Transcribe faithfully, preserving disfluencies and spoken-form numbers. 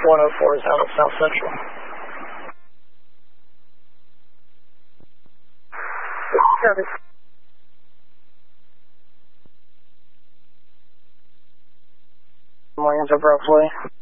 one oh four is out of South Central. Service. Williams of Roughly.